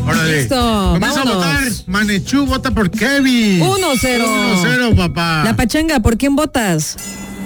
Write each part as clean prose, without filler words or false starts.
Órale. Listo, Comienza vámonos. a votar. Manechú vota por Kevin. 1-0. 1-0, papá. La pachanga, ¿por quién votas?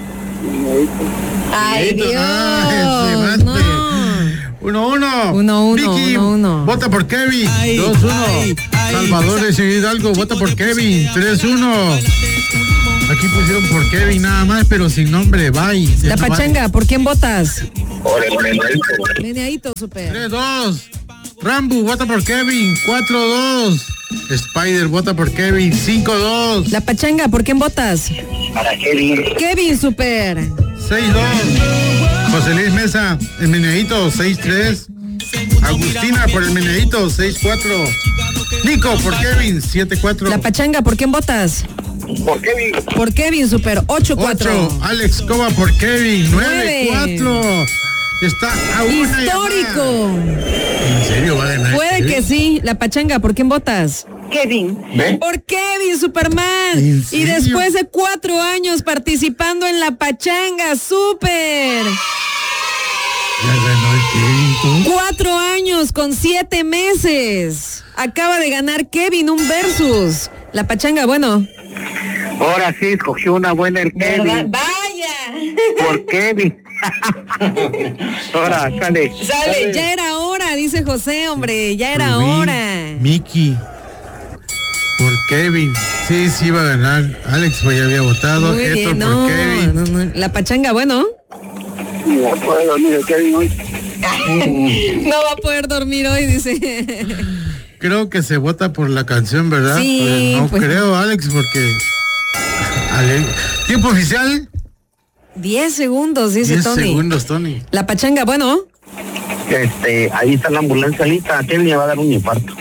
Ay, Dios. Ay, No. 1-1. 1-1, Vicky, 1-1. vota por Kevin. Ay, 2-1. ay, ay. Salvador de Ciudad Hidalgo, vota por Kevin. 3-1. Aquí pusieron por Kevin nada más, pero sin nombre. Bye. La pachanga, ¿por quién votas? Por el meneadito. Meneadito, super. 3-2. Rambo, vota por Kevin. 4-2. Spider, vota por Kevin. 5-2. La pachanga, ¿por quién votas? Para Kevin. Kevin, super. 6-2. José Luis Mesa, el meneadito, 6-3. Agustina por el meneadito, 6-4. Nico por Kevin, 7-4. La pachanga, ¿por quién votas? Por Kevin. Por Kevin, super. 8-4. 8. Alex Cova por Kevin, 9-4. Está a una Histórico. llamada. ¿En serio va a ganar? Puede que sí. La pachanga, ¿por quién votas? Kevin. ¿Ve? Por Kevin, Superman. ¿En Y serio? después de 4 años participando en la pachanga, super. Ya ganó el Kevin, ¿tú? 4 años con 7 meses. Acaba de ganar Kevin un versus. La pachanga, bueno. Ahora sí, escogió una buena el Kevin. Vaya. Por Kevin. Ahora, sale. Sale, ya era hora, dice José, hombre. Ya era Rubín, hora. Mickey. Por Kevin. Sí, sí iba a ganar. Alex pues ya había votado. Muy Héctor bien, por no, Kevin. no. La pachanga, bueno. No puedo dormir el Kevin hoy. No va a poder dormir hoy, dice. Creo que se vota por la canción, ¿verdad? Sí, No pues. creo, Alex, porque... ¿Tiempo oficial? 10 segundos, dice 10 Tony. segundos, Tony. La pachanga, bueno. Ahí está la ambulancia lista. Kevin le va a dar un infarto.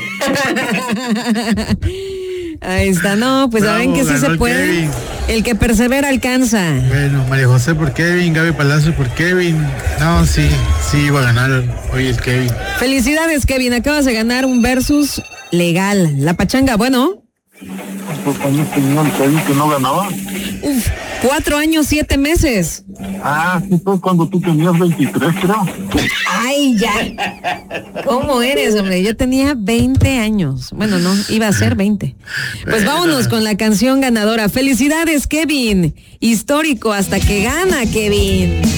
Ahí está, no, pues Bravo, saben que sí ganó se el puede. Kevin. El que persevera alcanza. Bueno, María José por Kevin, Gaby Palacio por Kevin. No, sí iba a ganar hoy el Kevin. Felicidades, Kevin, acabas de ganar un versus legal. La pachanga, bueno. Pues cuando tenía el Kevin que no ganaba. 4 años, 7 meses. Ah, sí, fue cuando tú tenías 23, creo. Ay, ya. ¿Cómo eres, hombre? Yo tenía 20 años. Bueno, no, iba a ser 20. Pues vámonos con la canción ganadora. Felicidades, Kevin. Histórico hasta que gana, Kevin.